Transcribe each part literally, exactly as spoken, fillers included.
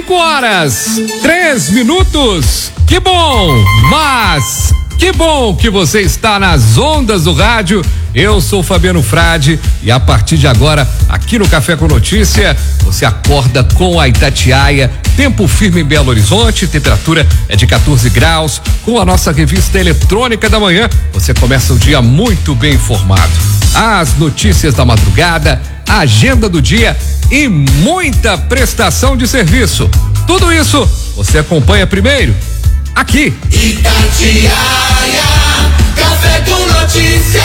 cinco horas, três minutos. Que bom, mas que bom que você está nas ondas do rádio. Eu sou Fabiano Frade e a partir de agora, aqui no Café com Notícia, você acorda com a Itatiaia. Tempo firme em Belo Horizonte, temperatura é de quatorze graus. Com a nossa revista eletrônica da manhã, você começa o dia muito bem informado. As notícias da madrugada, a agenda do dia e muita prestação de serviço. Tudo isso você acompanha primeiro aqui. Itatiaia, Café com Notícia.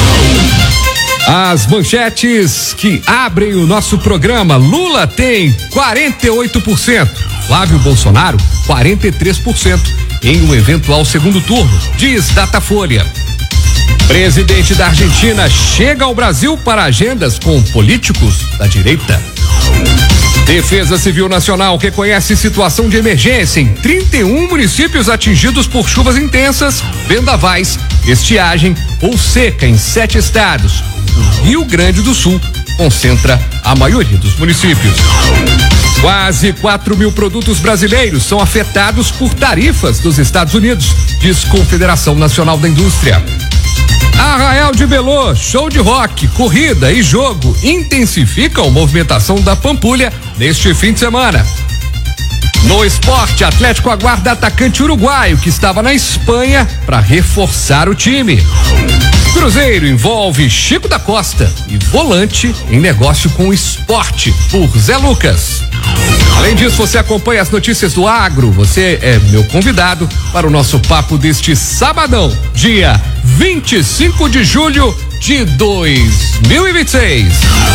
As manchetes que abrem o nosso programa: Lula tem quarenta e oito por cento, Flávio Bolsonaro quarenta e três por cento em um eventual segundo turno, diz Datafolha. Presidente da Argentina chega ao Brasil para agendas com políticos da direita. Defesa Civil Nacional reconhece situação de emergência em trinta e um municípios atingidos por chuvas intensas, vendavais, estiagem ou seca em sete estados. O Rio Grande do Sul concentra a maioria dos municípios. Quase quatro mil produtos brasileiros são afetados por tarifas dos Estados Unidos, diz Confederação Nacional da Indústria. Arraial de Belô, show de rock, corrida e jogo intensificam a movimentação da Pampulha neste fim de semana. No esporte, Atlético aguarda atacante uruguaio que estava na Espanha para reforçar o time. Cruzeiro envolve Chico da Costa e volante em negócio com o esporte por Zé Lucas. Além disso, você acompanha as notícias do agro. Você é meu convidado para o nosso papo deste sabadão, dia vinte e cinco de julho de dois mil e vinte e seis.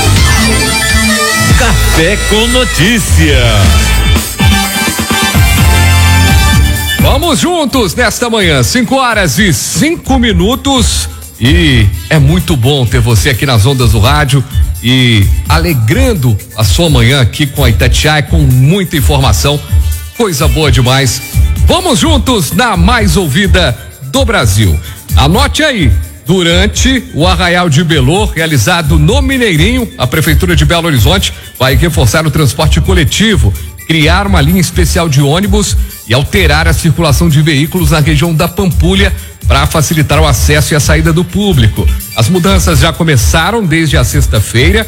Café com Notícia. Vamos juntos nesta manhã, cinco horas e cinco minutos. E é muito bom ter você aqui nas ondas do rádio e alegrando a sua manhã aqui com a Itatiaia, com muita informação, coisa boa demais. Vamos juntos na mais ouvida do Brasil. Anote aí, durante o Arraial de Belô, realizado no Mineirinho, a Prefeitura de Belo Horizonte vai reforçar o transporte coletivo, criar uma linha especial de ônibus e alterar a circulação de veículos na região da Pampulha para facilitar o acesso e a saída do público. As mudanças já começaram desde a sexta-feira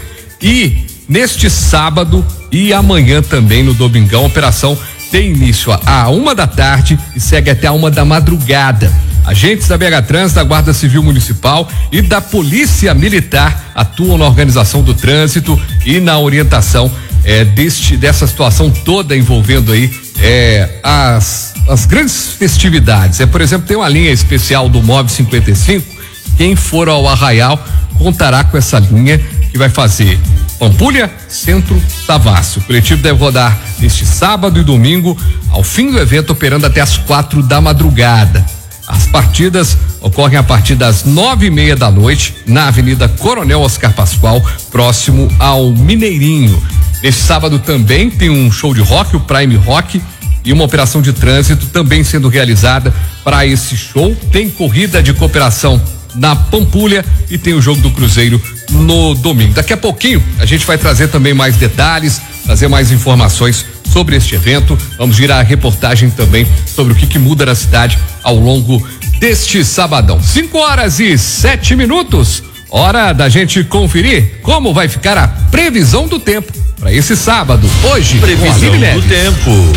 e neste sábado e amanhã também no domingão. A operação tem início a uma da tarde e segue até a uma da madrugada. Agentes da B H Trans, da Guarda Civil Municipal e da Polícia Militar atuam na organização do trânsito e na orientação é, deste dessa situação toda envolvendo aí é, as as grandes festividades. É, por exemplo, tem uma linha especial do Mob cinquenta e cinco. Quem for ao Arraial contará com essa linha que vai fazer Pampulha, Centro, Savassi. O coletivo deve rodar neste sábado e domingo, ao fim do evento, operando até as quatro da madrugada. As partidas ocorrem a partir das nove e meia da noite na Avenida Coronel Oscar Pascoal, próximo ao Mineirinho. Neste sábado também tem um show de rock, o Prime Rock, e uma operação de trânsito também sendo realizada para esse show. Tem corrida de cooperação na Pampulha e tem o jogo do Cruzeiro no domingo. Daqui a pouquinho a gente vai trazer também mais detalhes, trazer mais informações sobre este evento. Vamos girar a reportagem também sobre o que, que muda na cidade ao longo deste sabadão. cinco horas e sete minutos. Hora da gente conferir como vai ficar a previsão do tempo para esse sábado. Hoje, previsão do tempo.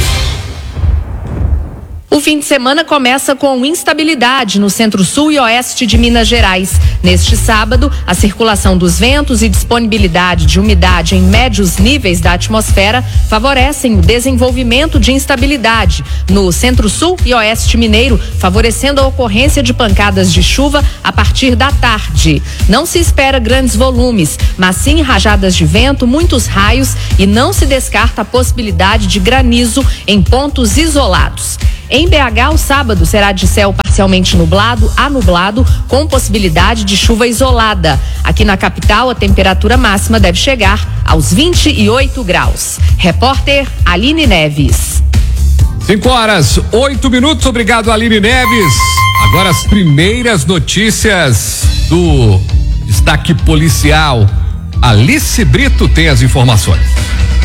O fim de semana começa com instabilidade no centro-sul e oeste de Minas Gerais. Neste sábado, a circulação dos ventos e disponibilidade de umidade em médios níveis da atmosfera favorecem o desenvolvimento de instabilidade no centro-sul e oeste mineiro, favorecendo a ocorrência de pancadas de chuva a partir da tarde. Não se espera grandes volumes, mas sim rajadas de vento, muitos raios e não se descarta a possibilidade de granizo em pontos isolados. Em B H, o sábado será de céu parcialmente nublado a nublado, com possibilidade de chuva isolada. Aqui na capital, a temperatura máxima deve chegar aos vinte e oito graus. Repórter Aline Neves. cinco horas, oito minutos. Obrigado, Aline Neves. Agora as primeiras notícias do destaque policial. Alice Brito tem as informações.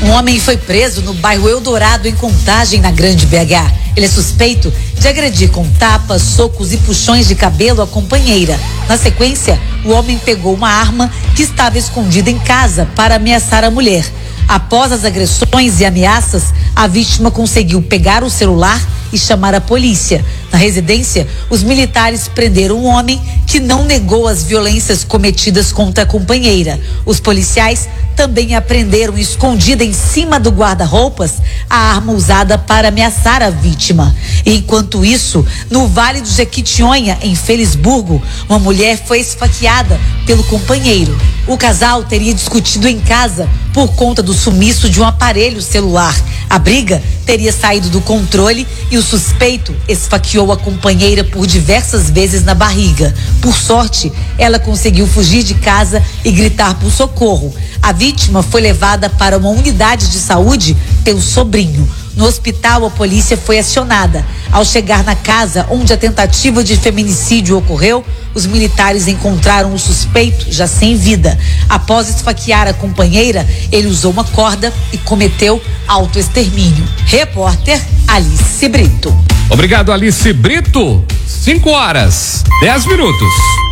Um homem foi preso no bairro Eldorado, em Contagem, na Grande B H. Ele é suspeito de agredir com tapas, socos e puxões de cabelo a companheira. Na sequência, o homem pegou uma arma que estava escondida em casa para ameaçar a mulher. Após as agressões e ameaças, a vítima conseguiu pegar o celular e chamar a polícia. Na residência, os militares prenderam um homem que não negou as violências cometidas contra a companheira. Os policiais também apreenderam escondida em cima do guarda-roupas a arma usada para ameaçar a vítima. Enquanto isso, no Vale do Jequitinhonha, em Felisburgo, uma mulher foi esfaqueada pelo companheiro. O casal teria discutido em casa por conta do sumiço de um aparelho celular. A briga teria saído do controle e o suspeito esfaqueou a companheira por diversas vezes na barriga. Por sorte, ela conseguiu fugir de casa e gritar por socorro. A vítima foi levada para uma unidade de saúde pelo sobrinho. No hospital, a polícia foi acionada. Ao chegar na casa onde a tentativa de feminicídio ocorreu, os militares encontraram o suspeito já sem vida. Após esfaquear a companheira, ele usou uma corda e cometeu autoextermínio. Repórter Alice Brito. Obrigado, Alice Brito. cinco horas, dez minutos.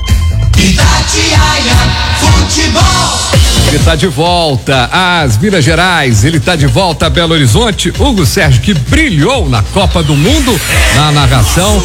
Itatiaia Futebol. Ele está de volta às Minas Gerais, ele está de volta a Belo Horizonte. Hugo Sérgio, que brilhou na Copa do Mundo, na narração,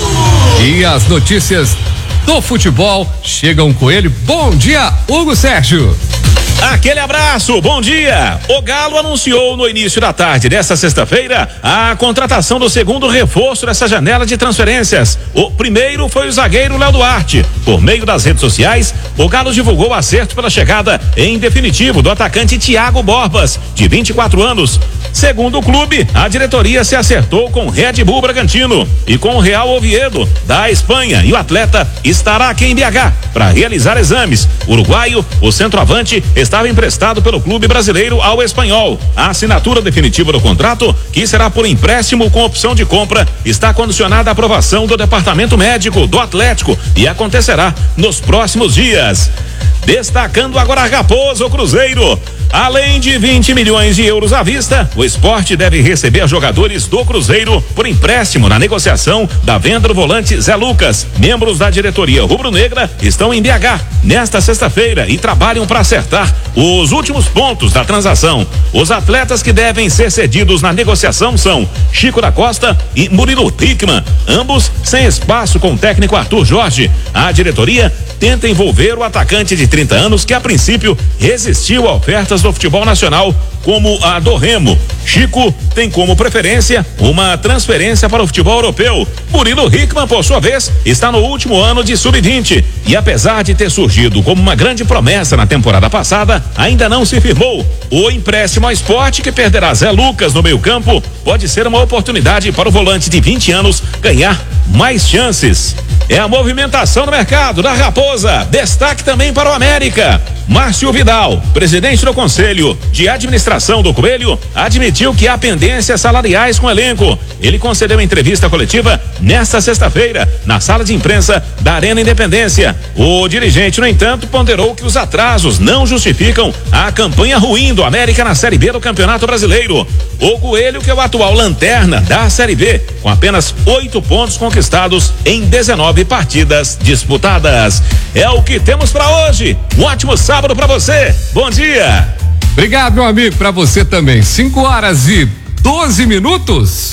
e as notícias do futebol chegam com ele. Bom dia, Hugo Sérgio. Aquele abraço, bom dia! O Galo anunciou no início da tarde desta sexta-feira a contratação do segundo reforço dessa janela de transferências. O primeiro foi o zagueiro Léo Duarte. Por meio das redes sociais, o Galo divulgou o acerto pela chegada em definitivo do atacante Thiago Borbas, de vinte e quatro anos. Segundo o clube, a diretoria se acertou com o Red Bull Bragantino e com o Real Oviedo da Espanha, e o atleta estará aqui em B H para realizar exames. O uruguaio, o centroavante, estava emprestado pelo clube brasileiro ao Espanhol. A assinatura definitiva do contrato, que será por empréstimo com opção de compra, está condicionada à aprovação do departamento médico do Atlético e acontecerá nos próximos dias. Destacando agora a Raposa, o Cruzeiro. Além de vinte milhões de euros à vista, o Sport deve receber jogadores do Cruzeiro por empréstimo na negociação da venda do volante Zé Lucas. Membros da diretoria rubro-negra estão em B H nesta sexta-feira e trabalham para acertar os últimos pontos da transação. Os atletas que devem ser cedidos na negociação são Chico da Costa e Murilo Hickman, ambos sem espaço com o técnico Arthur Jorge. A diretoria tenta envolver o atacante de trinta anos que a princípio resistiu a ofertas do futebol nacional, como a do Remo. Chico tem como preferência uma transferência para o futebol europeu. Murilo Hickman, por sua vez, está no último ano de sub vinte e, apesar de ter surgido como uma grande promessa na temporada passada, ainda não se firmou. O empréstimo ao Sport, que perderá Zé Lucas no meio-campo, pode ser uma oportunidade para o volante de vinte anos ganhar mais chances. É a movimentação no mercado da Raposa. Destaque também para o América. Márcio Vidal, presidente do Conselho de Administração do Coelho, admitiu que há pendências salariais com o elenco. Ele concedeu entrevista coletiva nesta sexta-feira na sala de imprensa da Arena Independência. O dirigente, no entanto, ponderou que os atrasos não justificam a campanha ruim do América na Série B do Campeonato Brasileiro. O Coelho, que é o atual lanterna da Série B, com apenas oito pontos conquistados em dezenove partidas disputadas. É o que temos para hoje. Um ótimo sábado para você. Bom dia. Obrigado, meu amigo, para você também. cinco horas e doze minutos.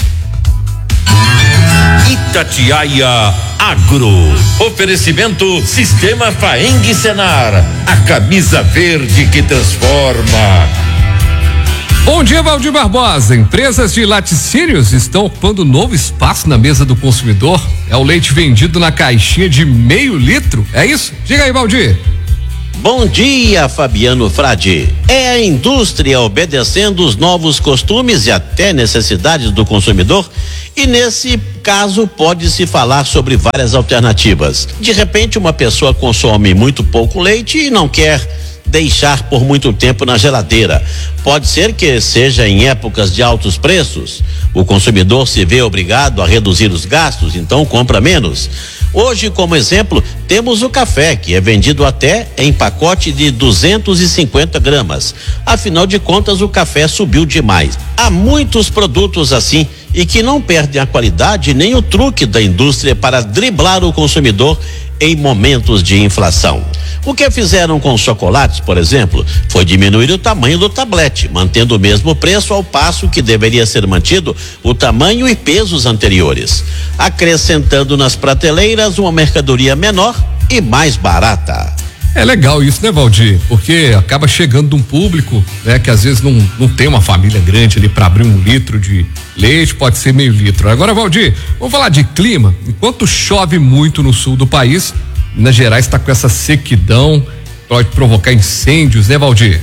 Itatiaia Agro. Oferecimento Sistema Faeng Senar. A camisa verde que transforma. Bom dia, Valdir Barbosa. Empresas de laticínios estão ocupando novo espaço na mesa do consumidor. É o leite vendido na caixinha de meio litro. É isso? Diga aí, Valdir. Bom dia, Fabiano Frade. É a indústria obedecendo os novos costumes e até necessidades do consumidor, e nesse caso pode-se falar sobre várias alternativas. De repente, uma pessoa consome muito pouco leite e não quer deixar por muito tempo na geladeira. Pode ser que seja em épocas de altos preços. O consumidor se vê obrigado a reduzir os gastos, então compra menos. Hoje, como exemplo, Temos o café, que é vendido até em pacote de duzentos e cinquenta gramas. Afinal de contas, o café subiu demais. Há muitos produtos assim e que não perdem a qualidade nem o truque da indústria para driblar o consumidor em momentos de inflação. O que fizeram com os chocolates, por exemplo, foi diminuir o tamanho do tablete, mantendo o mesmo preço, ao passo que deveria ser mantido o tamanho e pesos anteriores, acrescentando nas prateleiras uma mercadoria menor e mais barata. É legal isso, né, Valdir? Porque acaba chegando um público, né, que às vezes não, não tem uma família grande ali para abrir um litro de leite, pode ser meio litro. Agora, Valdir, vamos falar de clima. Enquanto chove muito no sul do país, Minas Gerais está com essa sequidão, pode provocar incêndios, né, Valdir?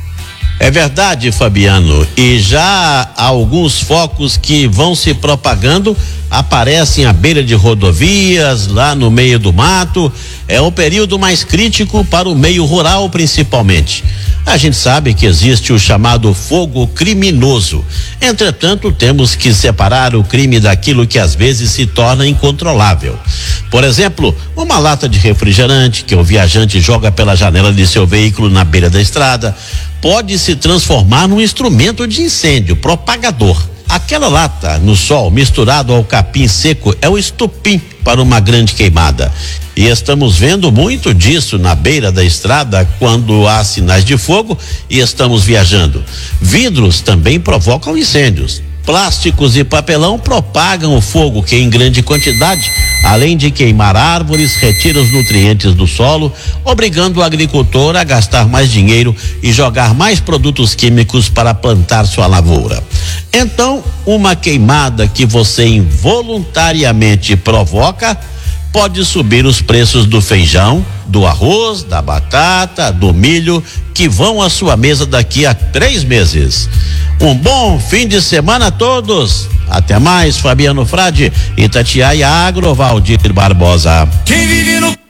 É verdade, Fabiano, e já há alguns focos que vão se propagando, aparecem à beira de rodovias, lá no meio do mato. É o período mais crítico para o meio rural, principalmente. A gente sabe que existe o chamado fogo criminoso. Entretanto, temos que separar o crime daquilo que às vezes se torna incontrolável. Por exemplo, uma lata de refrigerante que o viajante joga pela janela de seu veículo na beira da estrada pode se transformar num instrumento de incêndio, propagador. Aquela lata no sol misturado ao capim seco é o estopim para uma grande queimada. E estamos vendo muito disso na beira da estrada quando há sinais de fogo e estamos viajando. Vidros também provocam incêndios. Plásticos e papelão propagam o fogo que, em grande quantidade, além de queimar árvores, retira os nutrientes do solo, obrigando o agricultor a gastar mais dinheiro e jogar mais produtos químicos para plantar sua lavoura. Então, uma queimada que você involuntariamente provoca pode subir os preços do feijão, do arroz, da batata, do milho, que vão à sua mesa daqui a três meses. Um bom fim de semana a todos. Até mais, Fabiano Frade, Itatiaia Agro, Valdir Barbosa. Quem vive no